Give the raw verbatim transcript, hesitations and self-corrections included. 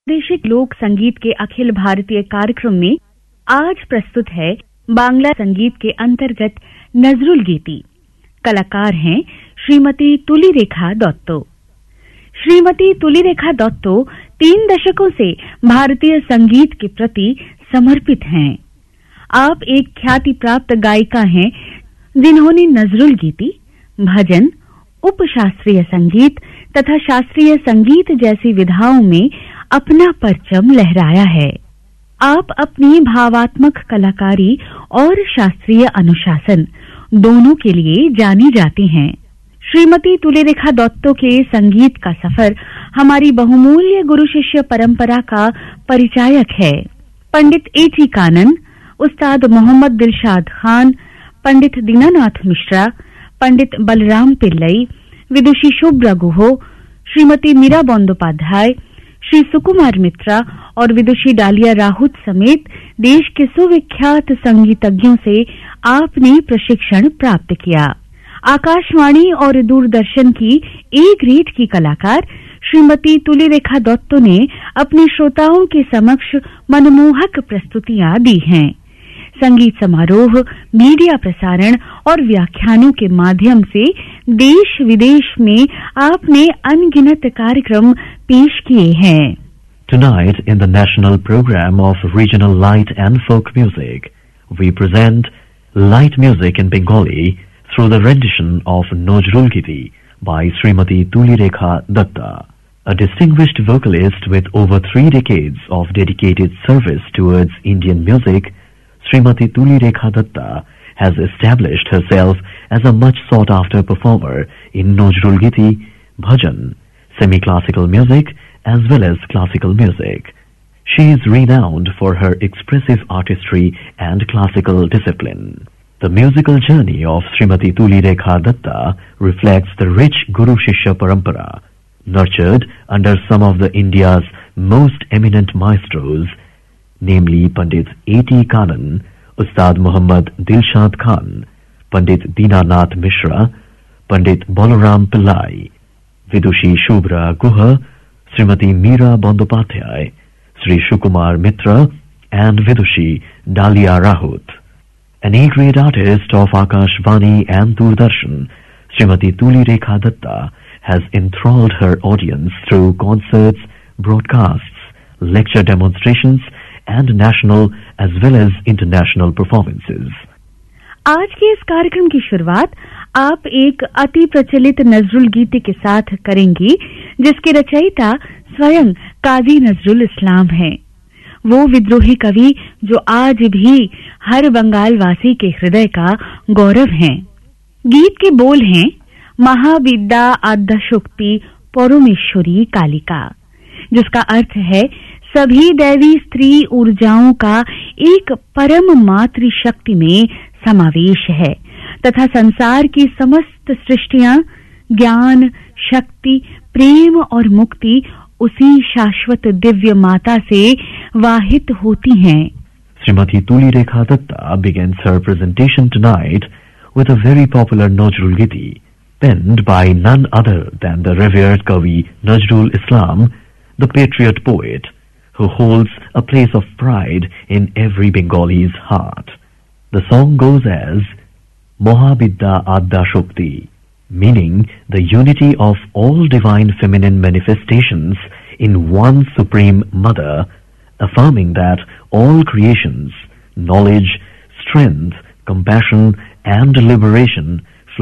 प्रादेशिक लोक संगीत के अखिल भारतीय कार्यक्रम में आज प्रस्तुत है बांग्ला संगीत के अंतर्गत नजरुल गीति। कलाकार हैं श्रीमती तुलिरेखा दत्तो। श्रीमती तुलिरेखा दत्तो तीन दशकों से भारतीय संगीत के प्रति समर्पित हैं। आप एक ख्याति प्राप्त गायिका हैं जिन्होंने नजरुल गीति, भजन, उपशास्त्रीय संगीत तथा शास्त्रीय संगीत जैसी विधाओं में अपना परचम लहराया है। आप अपनी भावात्मक कलाकारी और शास्त्रीय अनुशासन दोनों के लिए जानी जाती हैं। श्रीमती तुलिरेखा दत्तो के संगीत का सफर हमारी बहुमूल्य गुरु शिष्य परंपरा का परिचायक है। पंडित ए टी कानन, उस्ताद मोहम्मद दिलशाद खान, पंडित दीनानाथ मिश्रा, पंडित बलराम पिल्लई, विदुषी शुभ्रा गुहो, श्रीमती मीरा बंदोपाध्याय, श्री सुकुमार मित्रा और विदुषी डालिया राहुत समेत देश के सुविख्यात संगीतज्ञों से आपने प्रशिक्षण प्राप्त किया। आकाशवाणी और दूरदर्शन की ए ग्रेड की कलाकार श्रीमती तुलिरेखा दत्तो ने अपने श्रोताओं के समक्ष मनमोहक प्रस्तुतियां दी हैं। संगीत समारोह, मीडिया प्रसारण और व्याख्यानों के माध्यम से देश विदेश में आपने अनगिनत कार्यक्रम पेश किए हैं। Tonight in the national program of regional light and folk music, we present light music in Bengali through the rendition of Nojrul Giti by Srimati Tulirekha Datta. A distinguished vocalist with over three decades of dedicated service towards Indian music, Srimati Tulirekha Datta has established herself as a much sought-after performer in Nojrul Giti, bhajan, semi-classical music as well as classical music. She is renowned for her expressive artistry and classical discipline. The musical journey of Srimati Tulirekha Datta reflects the rich Guru Shishya Parampara, nurtured under some of the India's most eminent maestros, namely Pandit A T Kanan, Ustad Muhammad Dilshad Khan, Pandit Deenanath Mishra, Pandit Balaram Pillai, Vidushi Shubhra Guha, Srimati Meera Bandopathyay, Sri Sukumar Mitra, and Vidushi Dalia Rahut. An A-grade artist of Akashvani and Doordarshan, Srimati Tulirekha Datta has enthralled her audience through concerts, broadcasts, lecture demonstrations, and national as well as international performances. आज के इस कार्यक्रम की शुरुआत आप एक अति प्रचलित नजरुल गीति के साथ करेंगी, जिसके रचयिता स्वयं काजी नजरुल इस्लाम हैं। वो विद्रोही कवि जो आज भी हर बंगाल वासी के हृदय का गौरव हैं। गीत के बोल हैं, महाविद्या आद्या शक्ति परमेश्वरी कालिका, जिसका अर्थ है सभी दैवी स्त्री ऊर्जाओं का एक परम मातृ शक्ति में समावेश है तथा संसार की समस्त सृष्टियां ज्ञान, शक्ति, प्रेम और मुक्ति उसी शाश्वत दिव्य माता से वाहित होती हैं। Srimati Tulirekha Datta begins her presentation tonight with a very popular Nojrul Giti, penned by none other than the revered Kavi Najrul Islam, the patriot poet, who holds a place of pride in every Bengali's heart. The song goes as Mohabidya Adya Shakti, meaning the unity of all divine feminine manifestations in one supreme mother, affirming that all creations, knowledge, strength, compassion and liberation